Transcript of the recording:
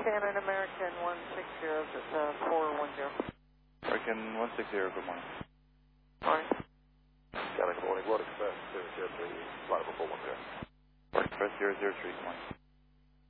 Shannon, American 160, this is 410. American 160, good morning. Morning. Shannon, good morning. World Express 003, flight over 410. World Express 003, good morning.